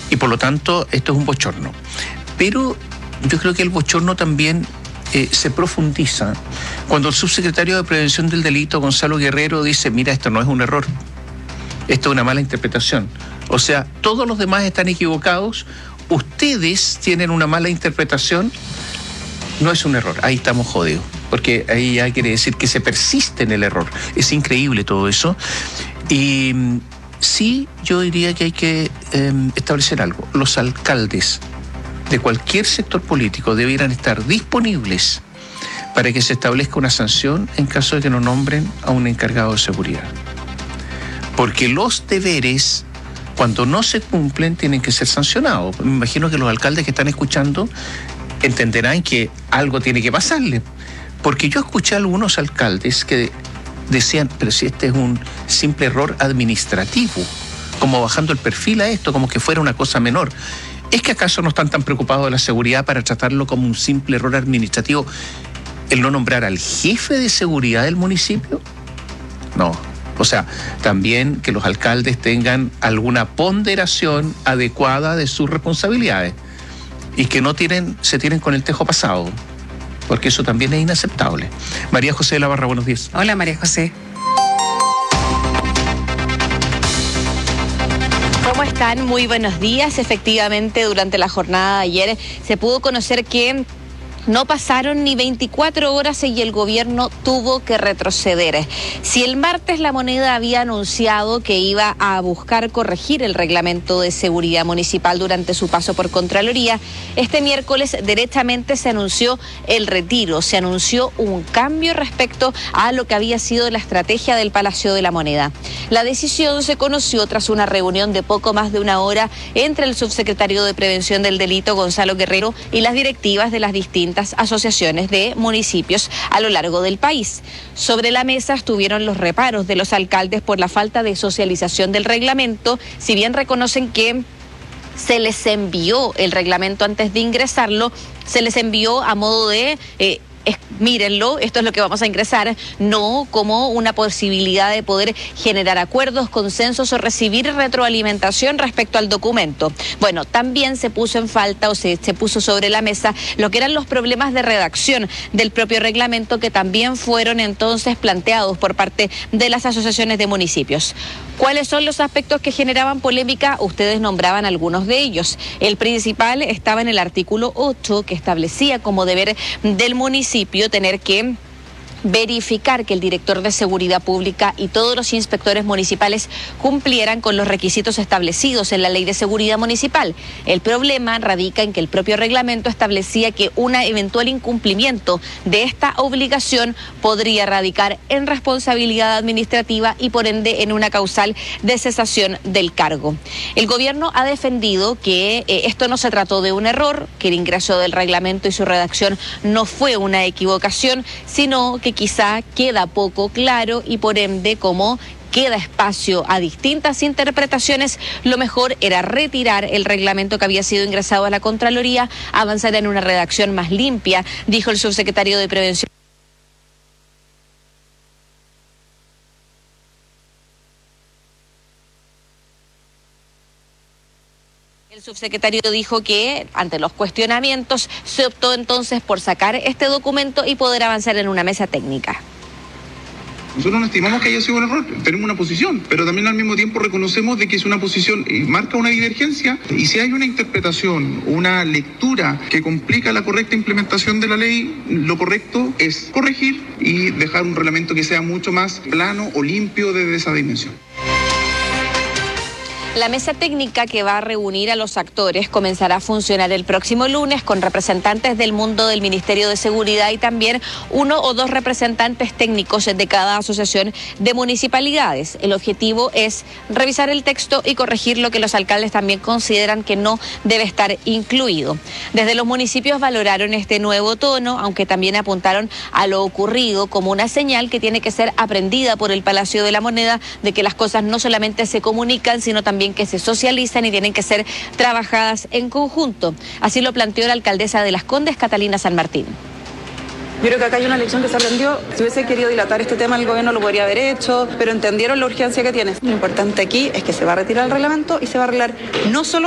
Y por lo tanto, esto es un bochorno. Pero yo creo que el bochorno también se profundiza cuando el subsecretario de Prevención del Delito, Gonzalo Guerrero, dice, mira, esto no es un error, esto es una mala interpretación. O sea, todos los demás están equivocados, ustedes tienen una mala interpretación, no es un error, ahí estamos jodidos, porque ahí ya quiere decir que se persiste en el error. Es increíble todo eso. Y sí, yo diría que hay que establecer algo. Los alcaldes de cualquier sector político debieran estar disponibles para que se establezca una sanción en caso de que no nombren a un encargado de seguridad. Porque los deberes, cuando no se cumplen, tienen que ser sancionados. Me imagino que los alcaldes que están escuchando entenderán que algo tiene que pasarle. Porque yo escuché a algunos alcaldes que decían, pero si este es un simple error administrativo, como bajando el perfil a esto, como que fuera una cosa menor. ¿Es que acaso no están tan preocupados de la seguridad para tratarlo como un simple error administrativo el no nombrar al jefe de seguridad del municipio? No. O sea, también que los alcaldes tengan alguna ponderación adecuada de sus responsabilidades y que no se tienen con el tejo pasado, porque eso también es inaceptable. María José de la Barra, buenos días. Hola, María José. ¿Cómo están? Muy buenos días. Efectivamente, durante la jornada de ayer se pudo conocer que no pasaron ni 24 horas y el gobierno tuvo que retroceder. Si el martes La Moneda había anunciado que iba a buscar corregir el reglamento de seguridad municipal durante su paso por Contraloría, este miércoles derechamente se anunció el retiro, se anunció un cambio respecto a lo que había sido la estrategia del Palacio de la Moneda. La decisión se conoció tras una reunión de poco más de una hora entre el subsecretario de Prevención del Delito, Gonzalo Guerrero, y las directivas de las distintas asociaciones de municipios a lo largo del país. Sobre la mesa estuvieron los reparos de los alcaldes por la falta de socialización del reglamento, si bien reconocen que se les envió el reglamento antes de ingresarlo, se les envió a modo de mírenlo, esto es lo que vamos a ingresar, no como una posibilidad de poder generar acuerdos, consensos o recibir retroalimentación respecto al documento. Bueno, también se puso en falta o se puso sobre la mesa lo que eran los problemas de redacción del propio reglamento, que también fueron entonces planteados por parte de las asociaciones de municipios. ¿Cuáles son los aspectos que generaban polémica? Ustedes nombraban algunos de ellos. El principal estaba en el artículo 8, que establecía como deber del municipio tener que verificar que el director de seguridad pública y todos los inspectores municipales cumplieran con los requisitos establecidos en la ley de seguridad municipal. El problema radica en que el propio reglamento establecía que un eventual incumplimiento de esta obligación podría radicar en responsabilidad administrativa y por ende en una causal de cesación del cargo. El gobierno ha defendido que esto no se trató de un error, que el ingreso del reglamento y su redacción no fue una equivocación, sino que quizá queda poco claro y por ende, como queda espacio a distintas interpretaciones, lo mejor era retirar el reglamento que había sido ingresado a la Contraloría, avanzar en una redacción más limpia, dijo el subsecretario de Prevención. El subsecretario dijo que ante los cuestionamientos se optó entonces por sacar este documento y poder avanzar en una mesa técnica. Nosotros no estimamos que haya sido un error, tenemos una posición, pero también al mismo tiempo reconocemos de que es una posición, marca una divergencia, y si hay una interpretación, una lectura que complica la correcta implementación de la ley, lo correcto es corregir y dejar un reglamento que sea mucho más plano o limpio desde esa dimensión. La mesa técnica, que va a reunir a los actores, comenzará a funcionar el próximo lunes con representantes del mundo del Ministerio de Seguridad y también uno o dos representantes técnicos de cada asociación de municipalidades. El objetivo es revisar el texto y corregir lo que los alcaldes también consideran que no debe estar incluido. Desde los municipios valoraron este nuevo tono, aunque también apuntaron a lo ocurrido como una señal que tiene que ser aprendida por el Palacio de la Moneda, de que las cosas no solamente se comunican, sino también que se socializan y tienen que ser trabajadas en conjunto. Así lo planteó la alcaldesa de Las Condes, Catalina San Martín. Yo creo que acá hay una lección que se aprendió. Si hubiese querido dilatar este tema, el gobierno lo podría haber hecho, pero entendieron la urgencia que tiene. Lo importante aquí es que se va a retirar el reglamento y se va a arreglar no solo